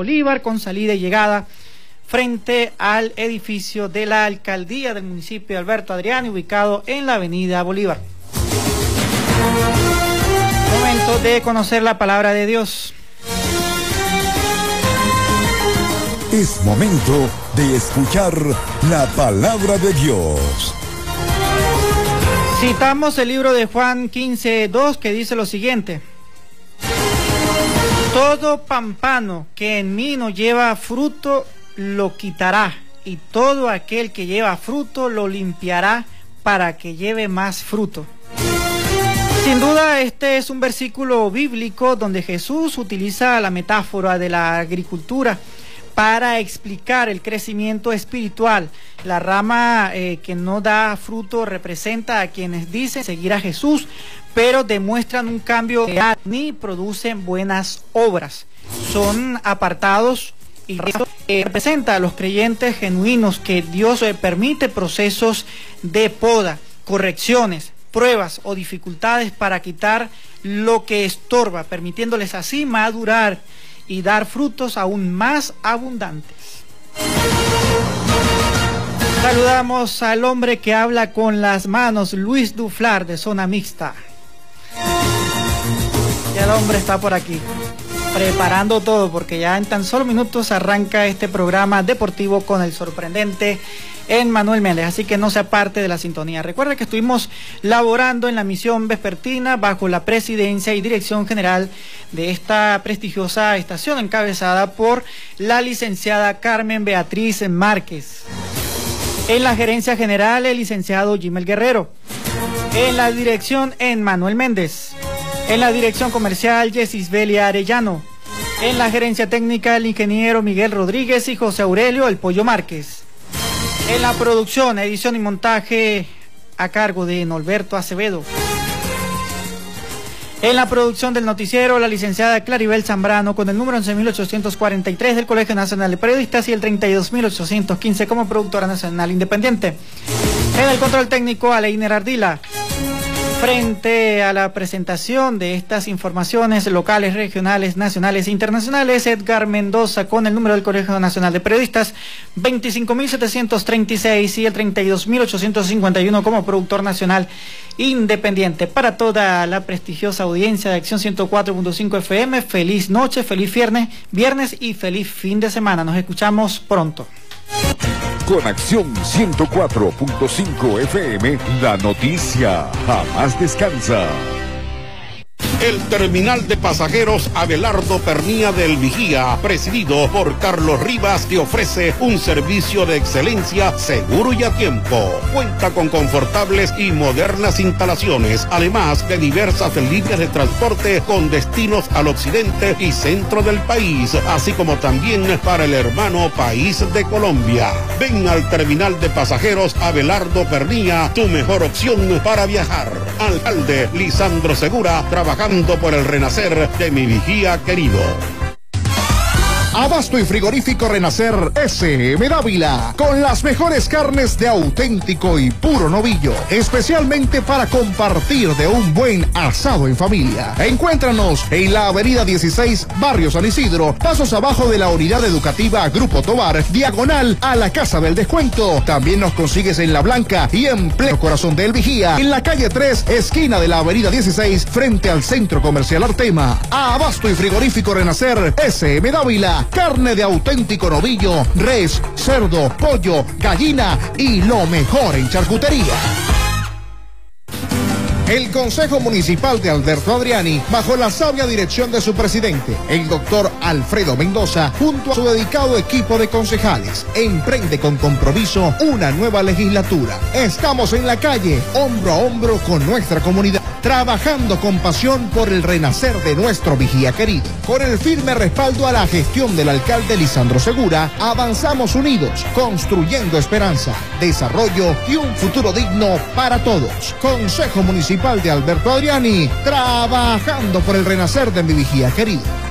Bolívar, con salida y llegada frente al edificio de la alcaldía del municipio de Alberto Adriani, ubicado en la avenida Bolívar. Momento de conocer la palabra de Dios. Es momento de escuchar la palabra de Dios. Citamos el libro de Juan 15:2, que dice lo siguiente: todo pámpano que en mí no lleva fruto lo quitará, y todo aquel que lleva fruto lo limpiará para que lleve más fruto. Sin duda, este es un versículo bíblico donde Jesús utiliza la metáfora de la agricultura para explicar el crecimiento espiritual. La rama que no da fruto representa a quienes dicen seguir a Jesús, pero demuestran un cambio real ni producen buenas obras. Son apartados y representa a los creyentes genuinos que Dios permite procesos de poda, correcciones, pruebas o dificultades para quitar lo que estorba, permitiéndoles así madurar y dar frutos aún más abundantes. Saludamos al hombre que habla con las manos, Luis Duflar, de Zona Mixta. Ya el hombre está por aquí, preparando todo, porque ya en tan solo minutos arranca este programa deportivo con el sorprendente Emmanuel Méndez, así que no se aparte de la sintonía. Recuerda que estuvimos laborando en la misión vespertina bajo la presidencia y dirección general de esta prestigiosa estación, encabezada por la licenciada Carmen Beatriz Márquez. En la gerencia general, el licenciado Jimel Guerrero. En la dirección, Emmanuel Méndez. En la dirección comercial, Yesisbelia Arellano. En la gerencia técnica, el ingeniero Miguel Rodríguez y José Aurelio El Pollo Márquez. En la producción, edición y montaje a cargo de Norberto Acevedo. En la producción del noticiero, la licenciada Claribel Zambrano, con el número 11.843 del Colegio Nacional de Periodistas y el 32.815 como productora nacional independiente. En el control técnico, Aleiner Ardila. Frente a la presentación de estas informaciones locales, regionales, nacionales e internacionales, Edgar Mendoza, con el número del Colegio Nacional de Periodistas 25.736 y el 32.851 como productor nacional independiente. Para toda la prestigiosa audiencia de Acción 104.5 FM, feliz noche, feliz viernes y feliz fin de semana. Nos escuchamos pronto. Con Acción 104.5 FM, la noticia jamás descansa. El terminal de pasajeros Abelardo Pernía del Vigía, presidido por Carlos Rivas, te ofrece un servicio de excelencia seguro y a tiempo. Cuenta con confortables y modernas instalaciones, además de diversas líneas de transporte con destinos al occidente y centro del país, así como también para el hermano país de Colombia. Ven al terminal de pasajeros Abelardo Pernía, tu mejor opción para viajar. Alcalde Lisandro Segura, trabajando por el renacer de mi Vigía querido. Abasto y frigorífico Renacer SM Dávila, con las mejores carnes de auténtico y puro novillo, especialmente para compartir de un buen asado en familia. Encuéntranos en la avenida 16, Barrio San Isidro, pasos abajo de la unidad educativa Grupo Tobar, diagonal a la Casa del Descuento. También nos consigues en La Blanca y en pleno corazón del Vigía, en la calle 3, esquina de la avenida 16, frente al Centro Comercial Artema. Abasto y frigorífico Renacer SM Dávila, carne de auténtico novillo, res, cerdo, pollo, gallina y lo mejor en charcutería. El Consejo Municipal de Alberto Adriani, bajo la sabia dirección de su presidente, el doctor Alfredo Mendoza, junto a su dedicado equipo de concejales, emprende con compromiso una nueva legislatura. Estamos en la calle, hombro a hombro con nuestra comunidad, trabajando con pasión por el renacer de nuestro Vigía querido. Con el firme respaldo a la gestión del alcalde Lisandro Segura, avanzamos unidos, construyendo esperanza, desarrollo y un futuro digno para todos. Consejo Municipal de Alberto Adriani, trabajando por el renacer de mi Vigía querido.